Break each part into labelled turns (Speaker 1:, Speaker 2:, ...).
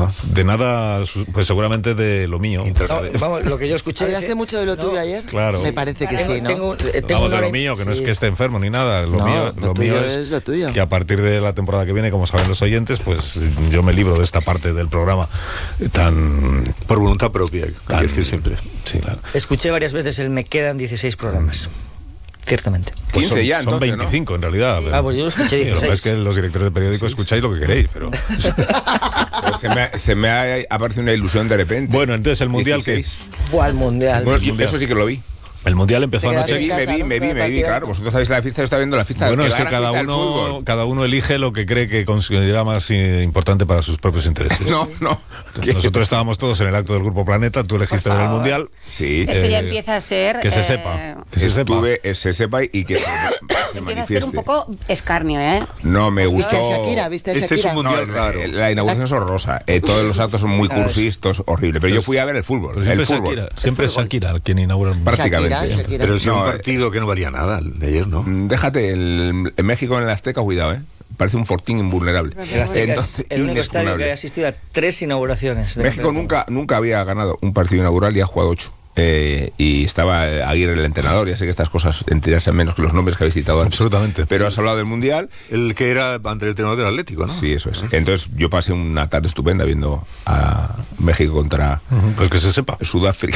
Speaker 1: De nada, pues seguramente de lo mío.
Speaker 2: Vamos, lo que yo escuché...
Speaker 3: ¿Hablaste mucho de lo tuyo ayer?
Speaker 1: Claro.
Speaker 3: Me parece que sí, ¿no?
Speaker 2: Tengo
Speaker 1: Vamos, de lo mío, que no es que esté enfermo ni nada. Lo mío es
Speaker 3: lo tuyo.
Speaker 1: Que a partir de la temporada que viene, como saben los oyentes, pues yo me libro de esta parte del programa tan...
Speaker 4: Por voluntad propia, hay que decir siempre.
Speaker 1: Sí, claro.
Speaker 2: Escuché varias veces el me quedan 16 programas. Ciertamente.
Speaker 1: Pues
Speaker 5: 15 ya,
Speaker 1: son
Speaker 5: entonces,
Speaker 1: 25
Speaker 5: ¿no?
Speaker 1: en realidad.
Speaker 2: Ah, pues yo lo escuché 16.
Speaker 1: Lo que pasa es que los directores de periódico escucháis lo que queréis, pero...
Speaker 5: Se me ha aparecido una ilusión de repente.
Speaker 1: Bueno, entonces el Mundial
Speaker 5: 16.
Speaker 3: Buah, el Mundial.
Speaker 5: Bueno, eso sí que lo vi.
Speaker 1: El Mundial empezó anoche.
Speaker 5: Me vi, claro. Vosotros sabéis la fiesta, yo estaba viendo la fiesta.
Speaker 1: Bueno, es que cada uno elige lo que cree que considera más importante para sus propios intereses.
Speaker 5: No.
Speaker 1: Entonces, nosotros estábamos todos en el acto del Grupo Planeta, tú elegiste ver el Mundial.
Speaker 5: Sí.
Speaker 6: Esto ya empieza a ser...
Speaker 1: Que se sepa. Que
Speaker 5: se sepa y que se
Speaker 6: empieza
Speaker 5: manifieste.
Speaker 6: a ser un poco escarnio, ¿eh?
Speaker 5: No, me gustó...
Speaker 3: ¿Viste a Shakira?
Speaker 4: Este es un mundial raro.
Speaker 5: La inauguración es horrorosa. Todos los actos son muy cursis, horrible. Pero yo fui a ver el fútbol.
Speaker 1: Siempre es Shakira quien inaugura el Mundial.
Speaker 5: Prácticamente.
Speaker 3: Shakira.
Speaker 4: Pero si un partido que no varía nada de ayer, ¿no?
Speaker 5: Déjate, en México en el Azteca, cuidado, parece un fortín invulnerable.
Speaker 2: El Azteca es el único estadio que ha asistido a 3 inauguraciones.
Speaker 5: México nunca había ganado un partido inaugural y ha jugado 8. Y estaba Aguirre el entrenador. Ya sé que estas cosas enterarse menos que los nombres que habéis citado antes.
Speaker 1: Absolutamente.
Speaker 5: Pero has hablado del Mundial.
Speaker 4: El que era ante el entrenador del Atlético, ¿no?
Speaker 5: Sí, eso es. Entonces yo pasé una tarde estupenda viendo a México contra
Speaker 1: pues que se sepa.
Speaker 5: Sudáfrica.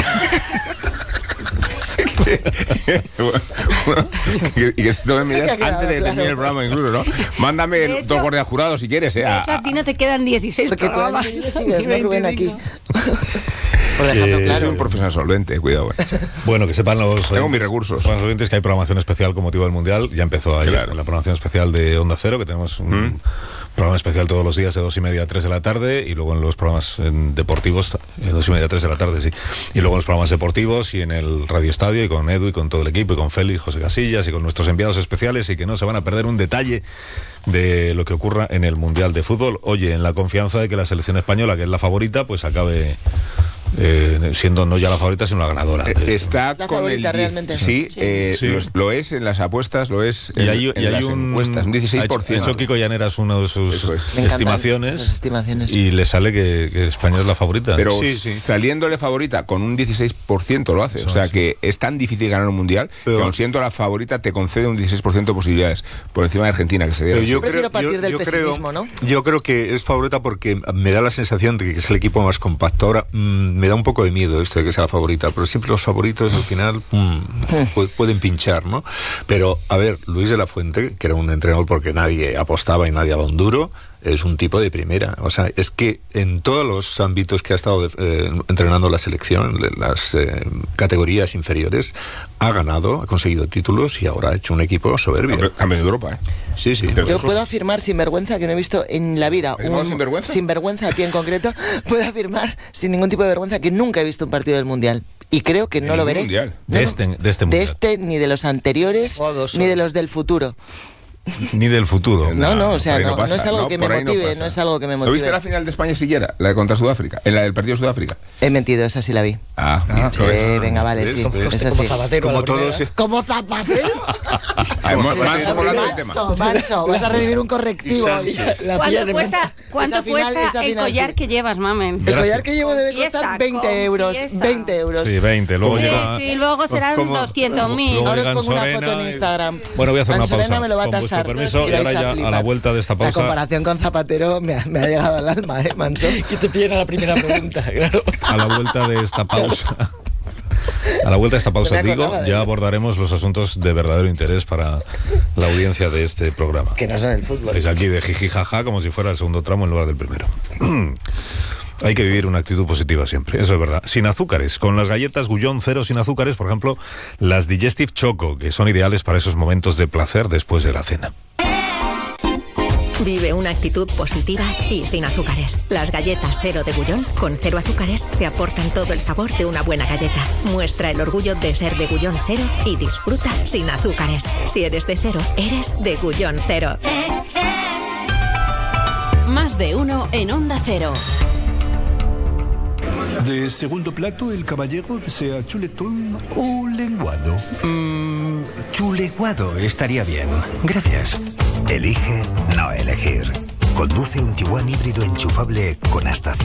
Speaker 5: Y que se tomen medidas antes de terminar el programa incluso, ¿no? Mándame
Speaker 6: De hecho,
Speaker 5: 2 guardias jurados si quieres,
Speaker 6: De hecho, a ti no te quedan 16
Speaker 3: Porque tú
Speaker 6: programas.
Speaker 3: sigues, ¿no, Rubén, aquí? Por dejarlo
Speaker 5: Soy
Speaker 3: claro.
Speaker 5: un profesional solvente, cuidado.
Speaker 1: Bueno, que sepan los oyentes,
Speaker 5: Tengo mis recursos.
Speaker 1: Los oyentes que hay programación especial con motivo del Mundial. Ya empezó ayer
Speaker 5: Claro.
Speaker 1: la programación especial de Onda Cero, que tenemos un programa especial todos los días de 2:30 a 3 de la tarde, y luego en los programas deportivos 2:30 a 3 de la tarde, sí. Y luego en los programas deportivos y en el Radio Estadio, y con Edu y con todo el equipo, y con Félix, José Casillas y con nuestros enviados especiales, y que no se van a perder un detalle de lo que ocurra en el Mundial de Fútbol. Oye, en la confianza de que la selección española, que es la favorita, pues acabe siendo no ya la favorita, sino la ganadora.
Speaker 5: Está
Speaker 3: La
Speaker 5: con
Speaker 3: favorita,
Speaker 5: el
Speaker 3: realmente.
Speaker 5: Sí,
Speaker 1: Sí.
Speaker 5: Lo es en las apuestas, lo es
Speaker 1: Y hay
Speaker 5: en las encuestas, un 16%.
Speaker 1: Eso Kiko Llanera es una de sus
Speaker 5: Eso es.
Speaker 3: Me encantan
Speaker 1: estimaciones,
Speaker 3: esas estimaciones.
Speaker 1: y le sale que España es la favorita.
Speaker 5: Pero
Speaker 1: Sí.
Speaker 5: saliéndole favorita con un 16% lo hace.
Speaker 1: Eso
Speaker 5: o sea
Speaker 1: es.
Speaker 5: que es tan difícil ganar un mundial que aun siendo la favorita te concede un 16% de posibilidades por encima de Argentina, que sería...
Speaker 4: Pero
Speaker 3: Yo prefiero partir del pesimismo, ¿no?
Speaker 4: Yo creo que es favorita porque me da la sensación de que es el equipo más compacto. Ahora me da un poco de miedo esto de que sea la favorita, pero siempre los favoritos al final pueden pinchar, ¿no? Pero, a ver, Luis de la Fuente, que era un entrenador porque nadie apostaba y nadie daba un duro, es un tipo de primera. O sea, es que en todos los ámbitos que ha estado entrenando la selección, las categorías inferiores, ha ganado, ha conseguido títulos y ahora ha hecho un equipo soberbio.
Speaker 5: Campeón de Europa,
Speaker 4: Sí.
Speaker 3: Yo puedo afirmar sin vergüenza que no he visto en la vida
Speaker 5: sin
Speaker 3: vergüenza a ti en concreto, puedo afirmar sin ningún tipo de vergüenza que nunca he visto un partido del Mundial. Y creo que no lo veré.
Speaker 5: Mundial.
Speaker 1: De este Mundial.
Speaker 3: Ni de los anteriores, ni de los del futuro.
Speaker 1: Ni del futuro.
Speaker 3: No, o sea,
Speaker 5: por ahí
Speaker 3: no es algo que me motive,
Speaker 5: pasa.
Speaker 3: no es algo que me
Speaker 5: ¿Lo viste
Speaker 3: motive.
Speaker 5: la final de España siguiera? La de contra Sudáfrica, en la del partido de Sudáfrica.
Speaker 3: He mentido, esa sí la vi. Venga, vale, sí. Esa sí.
Speaker 2: Zapatero
Speaker 4: Como
Speaker 2: a la
Speaker 4: todos...
Speaker 2: primera.
Speaker 3: ¿Como Zapatero?
Speaker 5: Manso volando el tema.
Speaker 3: Manso, vas a recibir un correctivo.
Speaker 6: ¿Cuánto cuesta
Speaker 3: esa
Speaker 6: el
Speaker 3: final,
Speaker 6: collar
Speaker 3: sí.
Speaker 6: que llevas, mamen?
Speaker 3: El collar que llevo debe
Speaker 6: Confiesa,
Speaker 3: costar 20 euros.
Speaker 6: confiesa.
Speaker 3: 20 euros.
Speaker 1: Sí, 20. Luego
Speaker 6: Sí,
Speaker 1: llega...
Speaker 6: luego serán
Speaker 4: como-
Speaker 6: 200.000.
Speaker 1: luego
Speaker 3: Ahora os
Speaker 1: llegan
Speaker 3: pongo una
Speaker 1: Sorena
Speaker 3: foto en
Speaker 1: y-
Speaker 3: Instagram.
Speaker 1: Bueno, voy a hacer una
Speaker 3: Ansorena
Speaker 1: pausa.
Speaker 3: me lo va a
Speaker 1: Con vuestro
Speaker 3: tasar.
Speaker 1: permiso, y
Speaker 3: vais
Speaker 1: ahora ya
Speaker 3: flipar.
Speaker 1: a la vuelta de esta
Speaker 3: La
Speaker 1: pausa...
Speaker 3: comparación con Zapatero me ha llegado al alma, Manso.
Speaker 2: Que te piden a la primera pregunta, claro.
Speaker 1: A la vuelta de esta pausa... A la vuelta de esta pausa,
Speaker 3: No me
Speaker 1: digo,
Speaker 3: acordaba de
Speaker 1: ya
Speaker 3: eso.
Speaker 1: abordaremos los asuntos de verdadero interés para la audiencia de este programa.
Speaker 3: Que no son el fútbol.
Speaker 1: Es aquí de jiji jaja, como si fuera el segundo tramo en lugar del primero. Hay que vivir una actitud positiva siempre, eso es verdad. Sin azúcares, con las galletas Gullón Cero sin azúcares, por ejemplo, las Digestive Choco, que son ideales para esos momentos de placer después de la cena.
Speaker 7: Vive una actitud positiva y sin azúcares. Las galletas Cero de Gullón, con 0 azúcares, te aportan todo el sabor de una buena galleta. Muestra el orgullo de ser de Gullón Cero y disfruta sin azúcares. Si eres de cero, eres de Gullón Cero.
Speaker 8: Más de uno en Onda Cero.
Speaker 9: De segundo plato, el caballero desea chuletón o lenguado.
Speaker 10: Chuleguado estaría bien. Gracias.
Speaker 11: Elige no elegir. Conduce un Tiguan híbrido enchufable con hasta